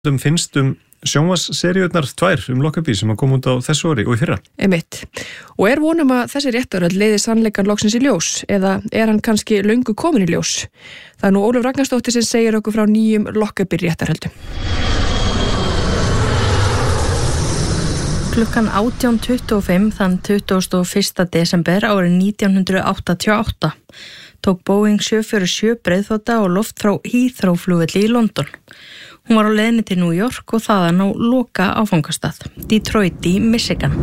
finnst sjónvarpsseríurnar 2 Lockerbie sem að koma út á þessu ári og í fyrra. Einmitt. Og vonum að þessi réttarhöld leiði sannleikann loksins í ljós, eða hann kannski löngu komin í ljós? Það nú Ólöf Ragnarsdóttir sem segir okkur frá nýjum Lockerbie réttarhöldum. Klukkan 18:25 þann 21. desember árið 1988 tók Boeing 747 breiðþota og loft frá Heathrow-flugvelli í London. Hún var á leiðinni til New York og þaðan á loka áfangastað, Detroit í Michigan.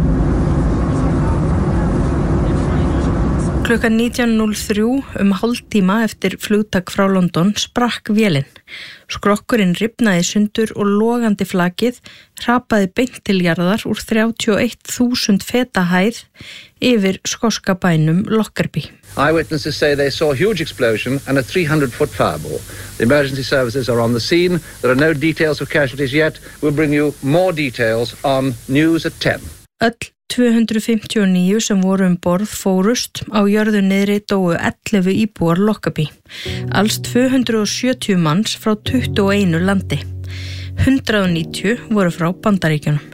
Klukkan 19:03 hálftíma eftir flugtak frá London sprakk vélin. Skrokkurinn rifnaði sundur og logandi flakið hrapaði beint til jarðar úr 31.000 feta hæð yfir skoska bænum Lockerbie. Eyewitnesses say they saw a huge explosion and a 300-foot fireball. The emergency services are on the scene. There are no details of casualties yet. We'll bring you more details on News at 10. Öll 259 sem voru borð fórust, á jörðu niðri dóu 11 íbúar Lockerbie. Alls 270 manns frá 21 landi. 190 voru frá Bandaríkjunum.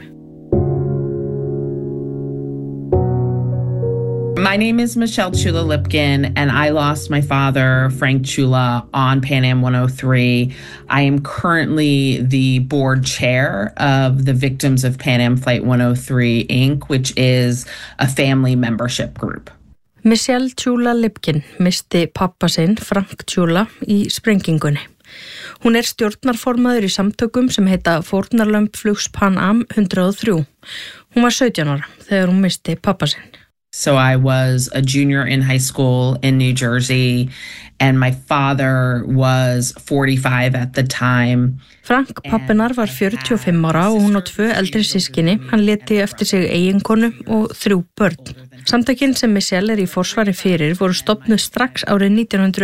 My name is Michelle Chula Lipkin, and I lost my father, Frank Chula, on Pan Am 103. I am currently the board chair of the Victims of Pan Am Flight 103, Inc., which is a family membership group. Michelle Chula Lipkin misti pappa sinn, Frank Chula, í sprengingunni. Hún stjórnarformaður í samtökum sem heita Fórnarlömb flugs Pan Am 103. Hún var 17 ára þegar hún misti pappa sinn. So I was a junior in high school in New Jersey, and my father was 45 at the time. Frank pappinar var 45 ára og hún á 2 eldri systkini. Hann léti eftir sig eiginkonu og 3 börn. Samtökin sem Michelle í forsvari fyrir voru stofnuð strax árið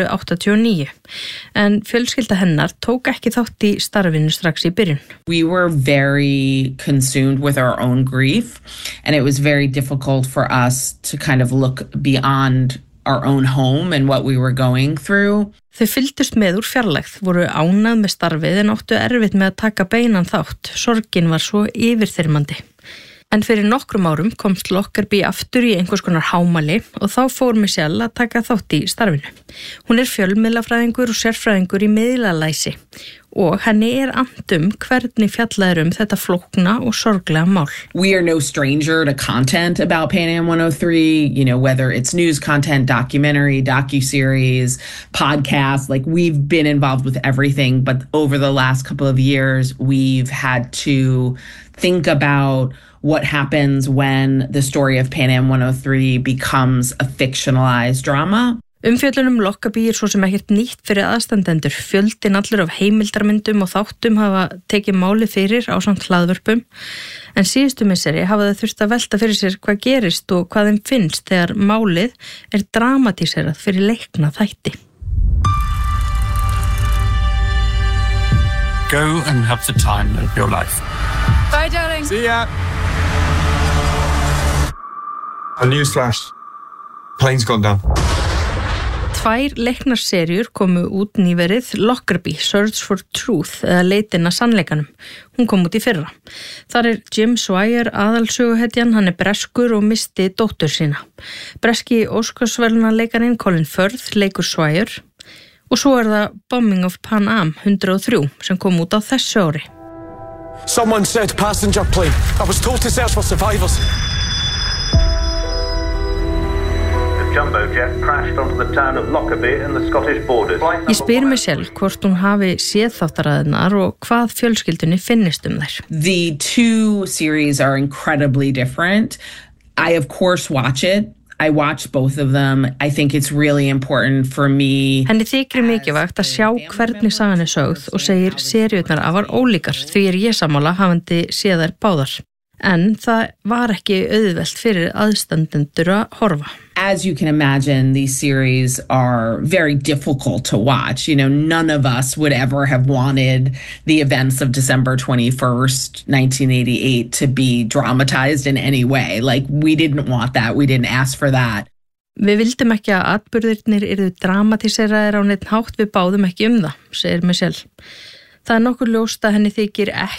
1989, en fjölskylda hennar tók ekki þátt í starfinu strax í byrjun. We were very consumed with our own grief, and it was very difficult for us to kind of look beyond our own home and what we were going through. Þau fylgdust með úr fjarlægð, voru ánað með starfið en áttu erfitt með að taka beinan þátt. Sorgin var svo yfirþyrmandi. En fyrir nokkrum árum komst Lockerbie aftur í einhvers konar hámæli og þá fór Michelle að taka þátt í starfinu. Hún fjölmiðlafræðingur og sérfræðingur í miðlalæsi og henni annt hvernig fjallað þetta flókna og sorglega mál. We are no stranger to content about Pan Am 103, whether it's news content, documentary, docuseries, podcast, we've been involved with everything, but over the last couple of years, we've had to think about what happens when the story of Pan Am 103 becomes a fictionalized drama. Umfjöllun Lockerbie svo sem ekkert nýtt fyrir aðstandendur. Fjöldinn allur af heimildarmyndum og þáttum hafa tekið máli fyrir ásamt hlaðvörpum. En síðustu misseri hafa þau þurft að velta fyrir sér hvað gerist og hvað þeim finnst þegar málið dramatíserað fyrir leikna þætti. Go and have the time of your life. Bye, darling. See ya. A news flash. Plane's gone down. 2 leiknarserjur komu út nýverið, Lockerbie, Search for Truth, eða leitin að sannleikanum. Hún kom út í fyrra. Þar Jim Swire aðalsöguhetjan, hann breskur og misti dóttur sína. Breski Óskarsverðlaunaleikarin Colin Firth leikur Swire og svo það Bombing of Pan Am 103 sem kom út á þessu ári. Someone said passenger plane. I was told to search for survivors. Jumbo jet crashed onto the town of Lockerbie in the Scottish borders. Ég spyr Michelle hvort hún hafi séð þáttaraðirnar og hvað fjölskyldunni finnist þær. The 2 series are incredibly different. I of course watch it. I watch both of them. I think it's really important for me. Henni þykir mikilvægt að sjá hvernig sagan sögð og segir seríurnar afar ólíkar því ég sammála hafandi séð þær báðar. En það var ekki auðvelt fyrir aðstandendur að horfa. As you can imagine, these series are very difficult to watch. None of us would ever have wanted the events of December 21st, 1988 to be dramatized in any way. We didn't want that. We didn't ask for that. Við vildum ekki að atburðirnir yrðu dramatíseraðir á neitt hátt, við báðum ekki það, segir Michelle. Það nokkur ljóst að henni þykir